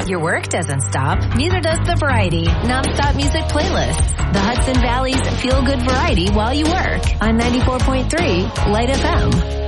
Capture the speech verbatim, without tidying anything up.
Your work doesn't stop. Neither does the Variety nonstop music playlist. The Hudson Valley's feel-good variety while you work on ninety-four point three Light F M.